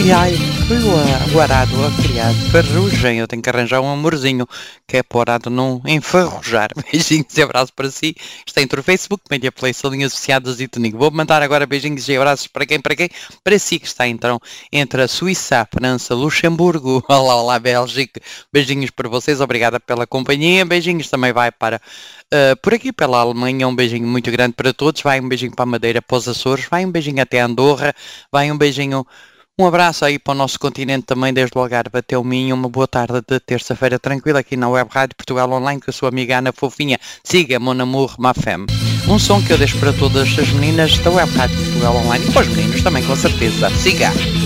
Ai, foi o arado a criar ferrugem. Eu tenho que arranjar um amorzinho que é para o arado não enferrujar. Beijinhos e abraços para si. Está entre o Facebook, Media Play, Salinhas Associadas e Tonico. Vou mandar agora beijinhos e abraços para quem? Para si que está então entre a Suíça, a França, Luxemburgo. Olá, olá, Bélgica. Beijinhos para vocês. Obrigada pela companhia. Beijinhos também vai para por aqui pela Alemanha. Um beijinho muito grande para todos. Vai um beijinho para a Madeira, para os Açores. Vai um beijinho até Andorra. Vai um beijinho. Um abraço aí para o nosso continente também, desde o Algarve até o Minho. Uma boa tarde de terça-feira tranquila aqui na Web Rádio Portugal Online com a sua amiga Ana Fofinha. Siga Mon Amour, ma femme. Um som que eu deixo para todas as meninas da Web Rádio Portugal Online e para os meninos também, com certeza. Siga!